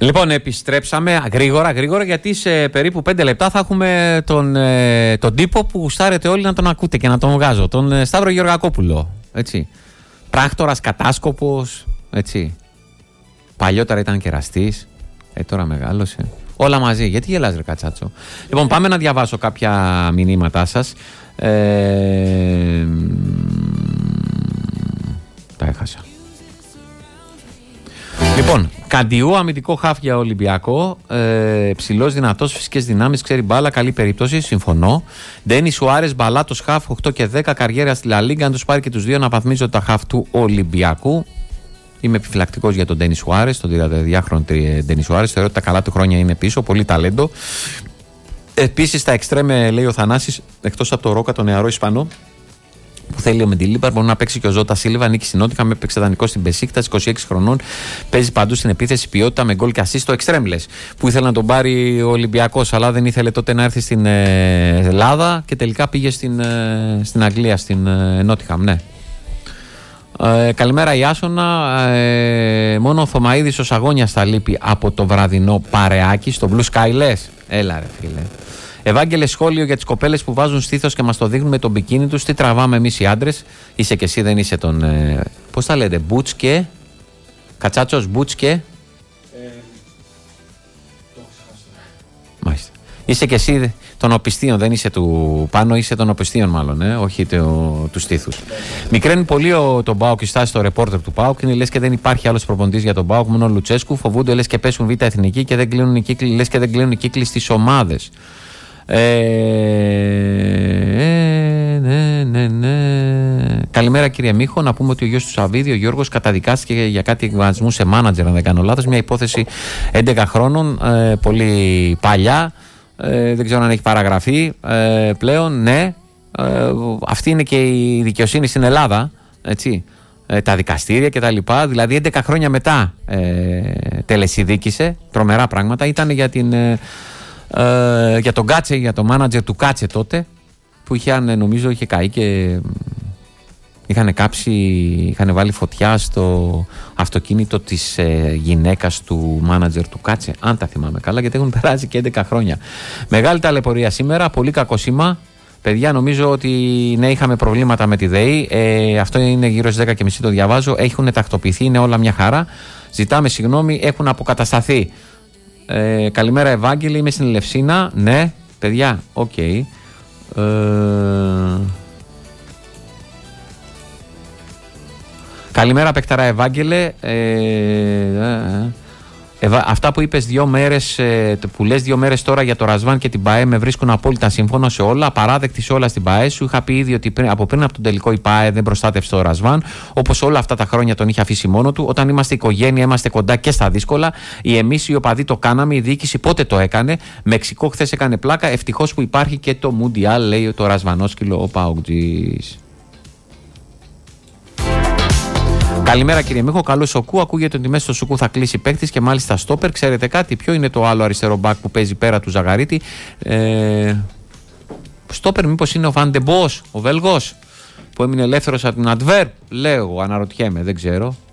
Λοιπόν, επιστρέψαμε γρήγορα γιατί σε περίπου 5 λεπτά θα έχουμε τον τύπο που γουστάρετε όλοι να τον ακούτε και να τον βγάζω. Τον Σταύρο Γεωργακόπουλο. Έτσι. Πράκτορας, κατάσκοπος. Έτσι. Παλιότερα ήταν κεραστής. Τώρα μεγάλωσε. Όλα μαζί. Γιατί γελάς ρε Κατσάτσο? Λοιπόν, πάμε να διαβάσω κάποια μηνύματά σας. Τα έχασα. Λοιπόν, Καντιού, αμυντικό χαφ για Ολυμπιακό. Ψηλός, δυνατός, φυσικές δυνάμεις, ξέρει μπάλα, καλή περίπτωση. Συμφωνώ. Ντένι Σουάρες, μπαλάτος χαφ, 8 και 10 καριέρα στη Λα Λίγκα. Αν τους πάρει και τους δύο, να βαθμίζω τα χαφ του Ολυμπιακού. Είμαι επιφυλακτικός για τον Ντένι Σουάρες, τον 32χρονο Ντένι Σουάρες. Θεωρώ ότι τα καλά του χρόνια είναι πίσω. Πολύ ταλέντο. Επίσης, τα εξτρέμε, λέει ο Θανάσης, εκτός από το Ρόκα, τον νεαρό Ισπανό, που θέλει ο Μεντιλίμπαρ, μπορεί να παίξει και ο Ζώτα Σίλβα. Νίκη στην Νότιχαμ, έπαιξε δανεικό στην Μπεσίκτας, 26 χρονών. Παίζει παντού στην επίθεση, ποιότητα με γκολ και ασίστ. Το εξτρέμλες που ήθελε να τον πάρει ο Ολυμπιακός, αλλά δεν ήθελε τότε να έρθει στην Ελλάδα και τελικά πήγε στην Αγγλία, στην Νότιχαμ. Ναι. Καλημέρα Ιάσονα. Μόνο ο Θωμαίδης ο Σαγόνιας θα λείπει από το βραδινό παρεάκι στο Blue Sky, λες? Έλα ρε φίλε. Ευάγγελε, σχόλιο για τις κοπέλες που βάζουν στήθος και μας το δείχνουν με τον μπικίνι τους. Τι τραβάμε εμείς οι άντρες? Είσαι και εσύ, δεν είσαι τον. Πώς τα λέτε, Μπούτς και. Κατσάτσος, Μπούτς και. Μάλιστα. Είσαι και εσύ των οπισθίων, δεν είσαι του πάνω, είσαι των οπισθίων μάλλον, όχι του στήθους. Μικραίνει πολύ τον ΠΑΟΚ και στάσει στο ρεπόρτερ του ΠΑΟΚ. Είναι λες και δεν υπάρχει άλλος προπονητής για τον ΠΑΟΚ, μόνο ο Λουτσέσκου. Φοβούνται λες και πέσουν β' εθνική και δεν κλείνουν οι κύκλοι, λες και δεν κλείνουν οι κύκλοι στις ομάδες. Ναι. Καλημέρα κύριε Μίχο. Να πούμε ότι ο γιος του Σαββίδη, ο Γιώργος, καταδικάστηκε για κάτι εκβιασμού σε μάνατζερ, αν δεν κάνω λάθος. Μια υπόθεση 11 χρόνων, πολύ παλιά. Δεν ξέρω αν έχει παραγραφεί πλέον. Ναι, αυτή είναι και η δικαιοσύνη στην Ελλάδα, έτσι. Τα δικαστήρια και τα λοιπά. Δηλαδή 11 χρόνια μετά τελεσιδίκησε. Τρομερά πράγματα. Ήταν για τον Κάτσε, για το μάνατζερ του Κάτσε τότε, που νομίζω είχε καεί και είχαν βάλει φωτιά στο αυτοκίνητο της γυναίκας του μάνατζερ του Κάτσε, αν τα θυμάμαι καλά, γιατί έχουν περάσει και 11 χρόνια. Μεγάλη ταλαιπωρία σήμερα, πολύ κακό σήμα. Παιδιά, νομίζω ότι ναι, είχαμε προβλήματα με τη ΔΕΗ. Αυτό είναι γύρω στις 10.30, το διαβάζω. Έχουν τακτοποιηθεί, είναι όλα μια χαρά. Ζητάμε συγγνώμη, έχουν αποκατασταθεί. Καλημέρα Ευάγγελη, είμαι στην Ελευσίνα. Ναι, παιδιά, οκ. Καλημέρα Πεκταρά Ευάγγελε. Αυτά που είπες 2 μέρες, που λες 2 μέρες τώρα για το Ρασβάν και την ΠΑΕ, με βρίσκουν απόλυτα σύμφωνο σε όλα. Απαράδεκτη σε όλα στην ΠΑΕ. Σου είχα πει ήδη ότι πριν από τον τελικό η ΠΑΕ δεν προστάτευσε το Ρασβάν, όπως όλα αυτά τα χρόνια τον είχε αφήσει μόνο του. Όταν είμαστε οικογένεια, είμαστε κοντά και στα δύσκολα. Εμείς οι οπαδοί το κάναμε, η διοίκηση πότε το έκανε? Μεξικό χθες έκανε πλάκα. Ευτυχώς που υπάρχει και το Μουντιάλ, λέει το Ρασβανόσκυλο ο Παοκτζής. Καλημέρα κύριε Μίχο, καλό Σοκού. Ακούγεται ότι μέσα στο Σοκού θα κλείσει παίκτης και μάλιστα στόπερ. Ξέρετε κάτι, ποιο είναι το άλλο αριστερό μπακ που παίζει πέρα του Ζαγαρίτη? Στόπερ, μήπως είναι ο Βαντεμπός, ο Βέλγος, που έμεινε ελεύθερος από την Αντβέρπ? Λέω, αναρωτιέμαι, δεν ξέρω.